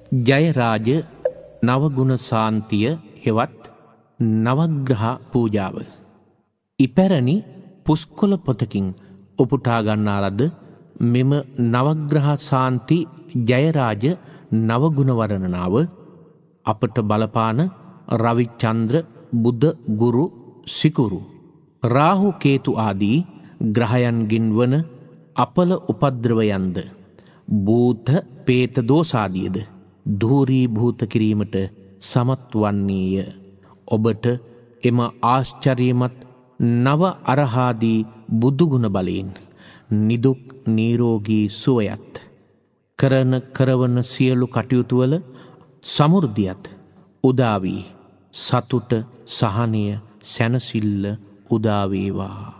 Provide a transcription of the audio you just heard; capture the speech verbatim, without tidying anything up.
ජයරාජ නවගුණ සාන්තිය හෙවත් නවග්‍රහ පූජාව. ඉපැරණි පුස්කොළ පොතකින් උපුටා ගන්නා ලද මෙම නවග්‍රහ සාන්ති ජයරාජ නවගුණ වර්ණනාව අපට බලපාන රවිචන්ද්‍ර බුධ ගුරු සිකුරු රාහු කේතු ආදී ග්‍රහයන්ගින් වන අපල උපද්‍රවයන්ද භූත පේත දෝසාදියද ධූරීභූත කිරීමට සමත් වන්නේය. ඔබට එම ආශ්චර්යමත් නව අරහාදී බුදුගුණ බලයෙන් නිදුක් නිරෝගී සුවයත් කරන කරවන සියලු කටයුතුවල සමෘද්ධියත් උදාවී සතුට සහනය සැනසිල්ල උදාවේවා.